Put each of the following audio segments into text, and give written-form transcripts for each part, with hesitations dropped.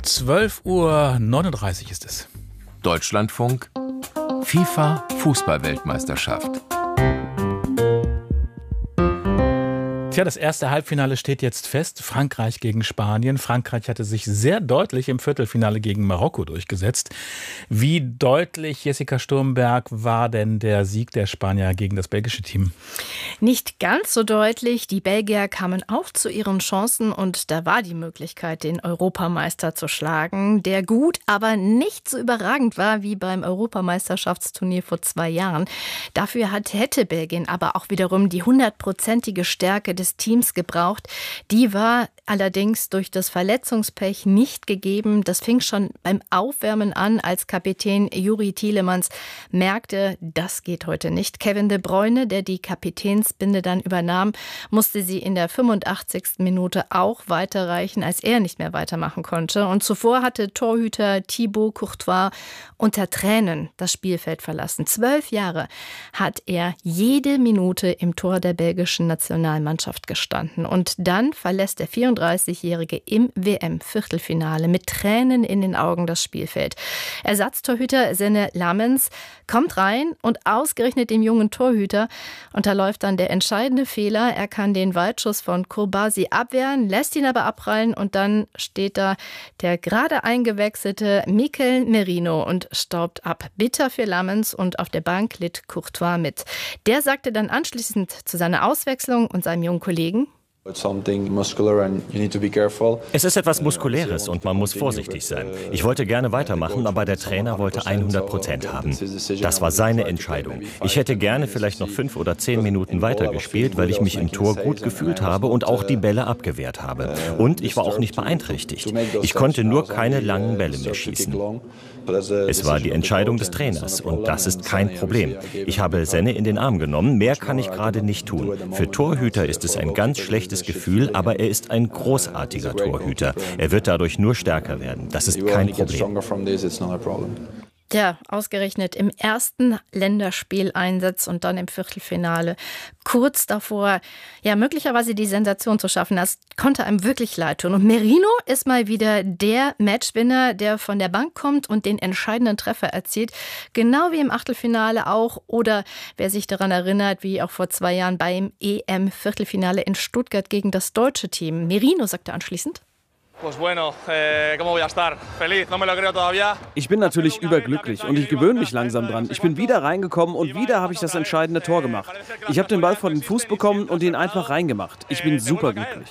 12:39 Uhr ist es. Deutschlandfunk, FIFA-Fußball-Weltmeisterschaft. Tja, das erste Halbfinale steht jetzt fest. Frankreich gegen Spanien. Frankreich hatte sich sehr deutlich im Viertelfinale gegen Marokko durchgesetzt. Wie deutlich, Jessica Sturmberg, war denn der Sieg der Spanier gegen das belgische Team? Nicht ganz so deutlich. Die Belgier kamen auch zu ihren Chancen und da war die Möglichkeit, den Europameister zu schlagen, der gut, aber nicht so überragend war wie beim Europameisterschaftsturnier vor 2 Jahren. Dafür hätte Belgien aber auch wiederum die 100-prozentige Stärke des Teams gebraucht. Die war allerdings durch das Verletzungspech nicht gegeben. Das fing schon beim Aufwärmen an, als Kapitän Juri Tielemans merkte, das geht heute nicht. Kevin De Bruyne, der die Kapitänsbinde dann übernahm, musste sie in der 85. Minute auch weiterreichen, als er nicht mehr weitermachen konnte. Und zuvor hatte Torhüter Thibaut Courtois unter Tränen das Spielfeld verlassen. 12 Jahre hat er jede Minute im Tor der belgischen Nationalmannschaft gestanden. Und dann verlässt der 34-Jährige im WM-Viertelfinale mit Tränen in den Augen das Spielfeld. Ersatztorhüter Senne Lammens kommt rein und ausgerechnet dem jungen Torhüter unterläuft dann der entscheidende Fehler. Er kann den Weitschuss von Kourbasi abwehren, lässt ihn aber abprallen und dann steht da der gerade eingewechselte Mikel Merino und staubt ab. Bitter für Lammens und auf der Bank litt Courtois mit. Der sagte dann anschließend zu seiner Auswechslung und seinem jungen Kollegen: Es ist etwas Muskuläres und man muss vorsichtig sein. Ich wollte gerne weitermachen, aber der Trainer wollte 100% haben. Das war seine Entscheidung. Ich hätte gerne vielleicht noch 5 oder 10 Minuten weitergespielt, weil ich mich im Tor gut gefühlt habe und auch die Bälle abgewehrt habe. Und ich war auch nicht beeinträchtigt. Ich konnte nur keine langen Bälle mehr schießen. Es war die Entscheidung des Trainers und das ist kein Problem. Ich habe Senne in den Arm genommen, mehr kann ich gerade nicht tun. Für Torhüter ist es ein ganz schlechtes Gefühl, aber er ist ein großartiger Torhüter. Er wird dadurch nur stärker werden. Das ist kein Problem. Ja, ausgerechnet im ersten Länderspieleinsatz und dann im Viertelfinale. Kurz davor, ja, möglicherweise die Sensation zu schaffen. Das konnte einem wirklich leid tun. Und Merino ist mal wieder der Matchwinner, der von der Bank kommt und den entscheidenden Treffer erzielt. Genau wie im Achtelfinale auch. Oder wer sich daran erinnert, wie auch vor 2 Jahren beim EM-Viertelfinale in Stuttgart gegen das deutsche Team. Merino sagte anschließend: Ich bin natürlich überglücklich und ich gewöhne mich langsam dran. Ich bin wieder reingekommen und wieder habe ich das entscheidende Tor gemacht. Ich habe den Ball vor den Fuß bekommen und ihn einfach reingemacht. Ich bin superglücklich.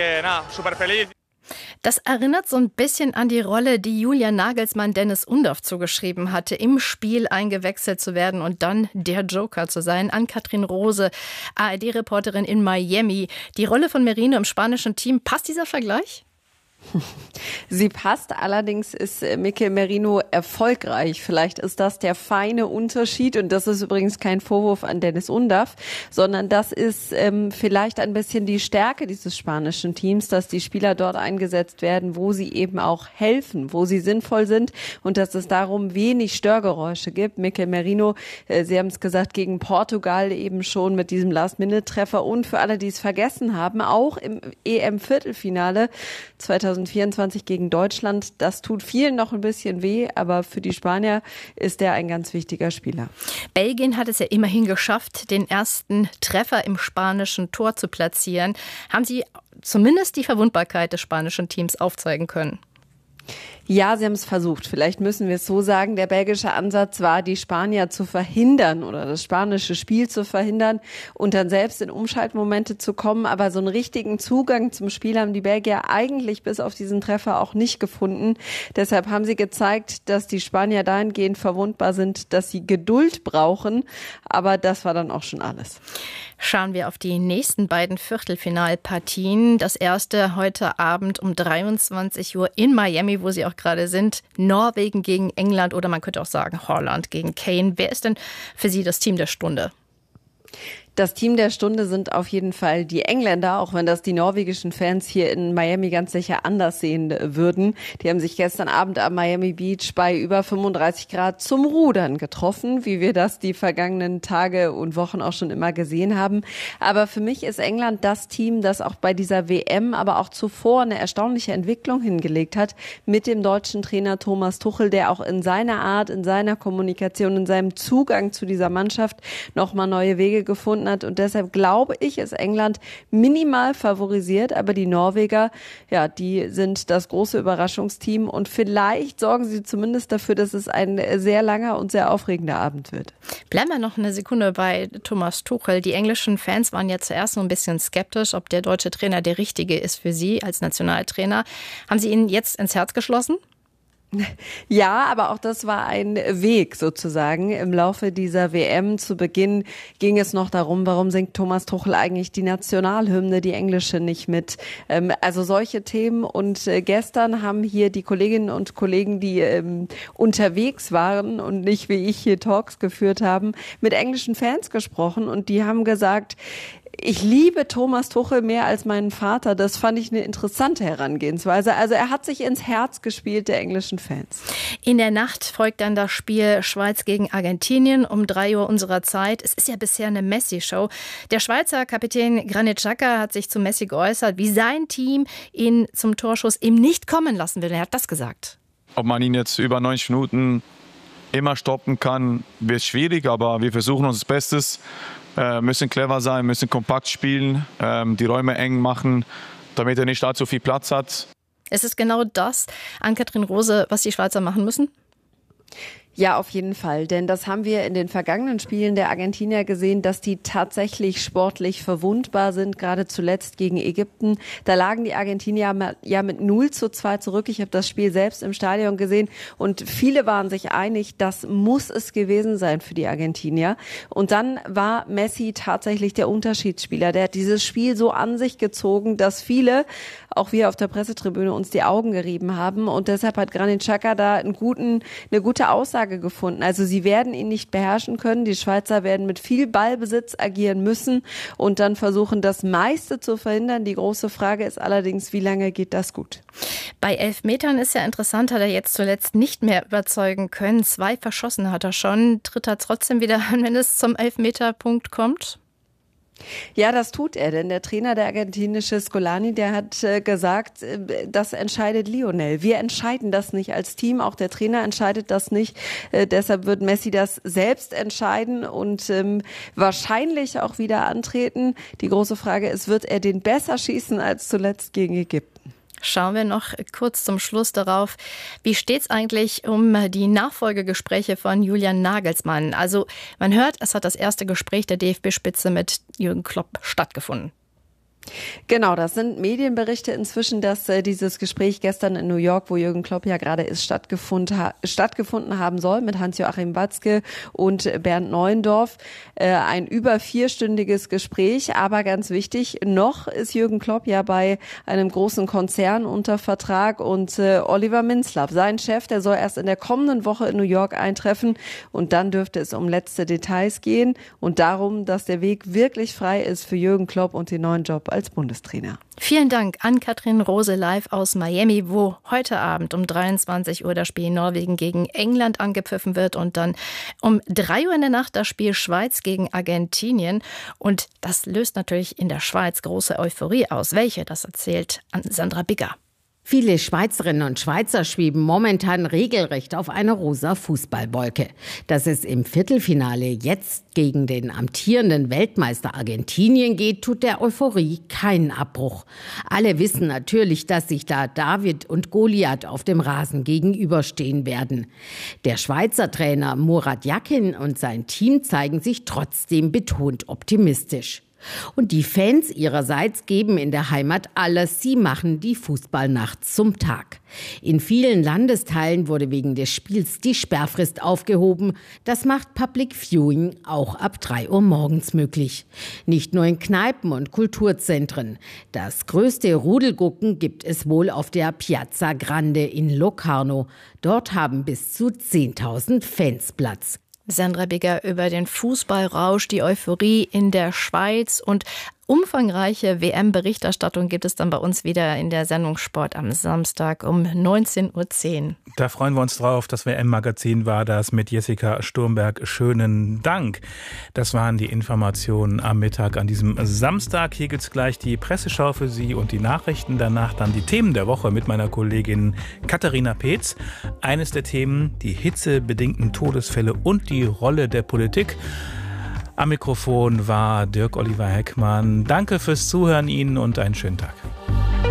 Das erinnert so ein bisschen an die Rolle, die Julian Nagelsmann Dennis Undaff zugeschrieben hatte, im Spiel eingewechselt zu werden und dann der Joker zu sein. Ann-Kathrin Rose, ARD-Reporterin in Miami. Die Rolle von Merino im spanischen Team, passt dieser Vergleich? Sie passt, allerdings ist Mikel Merino erfolgreich. Vielleicht ist das der feine Unterschied und das ist übrigens kein Vorwurf an Dennis Undaff, sondern das ist vielleicht ein bisschen die Stärke dieses spanischen Teams, dass die Spieler dort eingesetzt werden, wo sie eben auch helfen, wo sie sinnvoll sind und dass es darum wenig Störgeräusche gibt. Mikel Merino, Sie haben es gesagt, gegen Portugal eben schon mit diesem Last-Minute-Treffer und für alle, die es vergessen haben, auch im EM-Viertelfinale 2024 gegen Deutschland. Das tut vielen noch ein bisschen weh, aber für die Spanier ist er ein ganz wichtiger Spieler. Belgien hat es ja immerhin geschafft, den ersten Treffer im spanischen Tor zu platzieren. Haben Sie zumindest die Verwundbarkeit des spanischen Teams aufzeigen können? Ja, sie haben es versucht. Vielleicht müssen wir es so sagen. Der belgische Ansatz war, die Spanier zu verhindern oder das spanische Spiel zu verhindern und dann selbst in Umschaltmomente zu kommen. Aber so einen richtigen Zugang zum Spiel haben die Belgier eigentlich bis auf diesen Treffer auch nicht gefunden. Deshalb haben sie gezeigt, dass die Spanier dahingehend verwundbar sind, dass sie Geduld brauchen. Aber das war dann auch schon alles. Schauen wir auf die nächsten beiden Viertelfinalpartien. Das erste heute Abend um 23 Uhr in Miami, wo Sie auch gerade sind. Norwegen gegen England oder man könnte auch sagen Holland gegen Kane. Wer ist denn für Sie das Team der Stunde? Das Team der Stunde sind auf jeden Fall die Engländer, auch wenn das die norwegischen Fans hier in Miami ganz sicher anders sehen würden. Die haben sich gestern Abend am Miami Beach bei über 35 Grad zum Rudern getroffen, wie wir das die vergangenen Tage und Wochen auch schon immer gesehen haben. Aber für mich ist England das Team, das auch bei dieser WM, aber auch zuvor eine erstaunliche Entwicklung hingelegt hat mit dem deutschen Trainer Thomas Tuchel, der auch in seiner Art, in seiner Kommunikation, in seinem Zugang zu dieser Mannschaft nochmal neue Wege gefunden hat. Und deshalb glaube ich, ist England minimal favorisiert. Aber die Norweger, ja, die sind das große Überraschungsteam. Und vielleicht sorgen sie zumindest dafür, dass es ein sehr langer und sehr aufregender Abend wird. Bleiben wir noch eine Sekunde bei Thomas Tuchel. Die englischen Fans waren ja zuerst so ein bisschen skeptisch, ob der deutsche Trainer der richtige ist für sie als Nationaltrainer. Haben Sie ihn jetzt ins Herz geschlossen? Ja, aber auch das war ein Weg sozusagen. Im Laufe dieser WM zu Beginn ging es noch darum, warum singt Thomas Tuchel eigentlich die Nationalhymne, die englische, nicht mit. Also solche Themen. Und gestern haben hier die Kolleginnen und Kollegen, die unterwegs waren und nicht wie ich hier Talks geführt haben, mit englischen Fans gesprochen. Und die haben gesagt, ich liebe Thomas Tuchel mehr als meinen Vater. Das fand ich eine interessante Herangehensweise. Also er hat sich ins Herz gespielt der englischen Fans. In der Nacht folgt dann das Spiel Schweiz gegen Argentinien um 3 Uhr unserer Zeit. Es ist ja bisher eine Messi-Show. Der Schweizer Kapitän Granit Xhaka hat sich zu Messi geäußert, wie sein Team ihn zum Torschuss eben nicht kommen lassen will. Er hat das gesagt. Ob man ihn jetzt über 90 Minuten immer stoppen kann, wird schwierig, aber wir versuchen unser Bestes. Müssen clever sein, müssen kompakt spielen, die Räume eng machen, damit er nicht allzu viel Platz hat. Ist es genau das, Ann-Kathrin Rose, was die Schweizer machen müssen? Ja, auf jeden Fall, denn das haben wir in den vergangenen Spielen der Argentinier gesehen, dass die tatsächlich sportlich verwundbar sind, gerade zuletzt gegen Ägypten. Da lagen die Argentinier ja mit 0:2 zurück. Ich habe das Spiel selbst im Stadion gesehen und viele waren sich einig, das muss es gewesen sein für die Argentinier. Und dann war Messi tatsächlich der Unterschiedsspieler. Der hat dieses Spiel so an sich gezogen, dass viele, auch wir auf der Pressetribüne, uns die Augen gerieben haben. Und deshalb hat Granit Xhaka da eine gute Aussage gefunden. Also sie werden ihn nicht beherrschen können. Die Schweizer werden mit viel Ballbesitz agieren müssen und dann versuchen, das meiste zu verhindern. Die große Frage ist allerdings, wie lange geht das gut? Bei Elfmetern ist ja interessant, hat er jetzt zuletzt nicht mehr überzeugen können. 2 verschossen hat er schon. Tritt er trotzdem wieder an, wenn es zum Elfmeterpunkt kommt? Ja, das tut er, denn der Trainer, der argentinische Scolani, der hat gesagt, das entscheidet Lionel. Wir entscheiden das nicht als Team, auch der Trainer entscheidet das nicht. Deshalb wird Messi das selbst entscheiden und wahrscheinlich auch wieder antreten. Die große Frage ist, wird er den besser schießen als zuletzt gegen Ägypten? Schauen wir noch kurz zum Schluss darauf, wie steht es eigentlich um die Nachfolgegespräche von Julian Nagelsmann? Also man hört, es hat das erste Gespräch der DFB-Spitze mit Jürgen Klopp stattgefunden. Genau, das sind Medienberichte inzwischen, dass dieses Gespräch gestern in New York, wo Jürgen Klopp ja gerade ist, stattgefunden haben soll mit Hans-Joachim Watzke und Bernd Neuendorf. Ein über 4-stündiges Gespräch, aber ganz wichtig, noch ist Jürgen Klopp ja bei einem großen Konzern unter Vertrag und Oliver Minzlaff, sein Chef, der soll erst in der kommenden Woche in New York eintreffen und dann dürfte es um letzte Details gehen und darum, dass der Weg wirklich frei ist für Jürgen Klopp und den neuen Job als Bundestrainer. Vielen Dank an Ann-Kathrin Rose live aus Miami, wo heute Abend um 23 Uhr das Spiel Norwegen gegen England angepfiffen wird und dann um 3 Uhr in der Nacht das Spiel Schweiz gegen Argentinien. Und das löst natürlich in der Schweiz große Euphorie aus. Welche? Das erzählt Sandra Bigger. Viele Schweizerinnen und Schweizer schweben momentan regelrecht auf einer rosa Fußballwolke. Dass es im Viertelfinale jetzt gegen den amtierenden Weltmeister Argentinien geht, tut der Euphorie keinen Abbruch. Alle wissen natürlich, dass sich da David und Goliath auf dem Rasen gegenüberstehen werden. Der Schweizer Trainer Murat Yakin und sein Team zeigen sich trotzdem betont optimistisch. Und die Fans ihrerseits geben in der Heimat alles. Sie machen die Fußballnacht zum Tag. In vielen Landesteilen wurde wegen des Spiels die Sperrfrist aufgehoben. Das macht Public Viewing auch ab 3 Uhr morgens möglich. Nicht nur in Kneipen und Kulturzentren. Das größte Rudelgucken gibt es wohl auf der Piazza Grande in Locarno. Dort haben bis zu 10.000 Fans Platz. Sandra Bigger über den Fußballrausch, die Euphorie in der Schweiz und umfangreiche WM-Berichterstattung gibt es dann bei uns wieder in der Sendung Sport am Samstag um 19:10 Uhr. Da freuen wir uns drauf. Das WM-Magazin war das mit Jessica Sturmberg. Schönen Dank. Das waren die Informationen am Mittag an diesem Samstag. Hier gibt es gleich die Presseschau für Sie und die Nachrichten. Danach dann die Themen der Woche mit meiner Kollegin Katharina Peetz. Eines der Themen, die hitzebedingten Todesfälle und die Rolle der Politik. Am Mikrofon war Dirk Oliver Heckmann. Danke fürs Zuhören Ihnen und einen schönen Tag.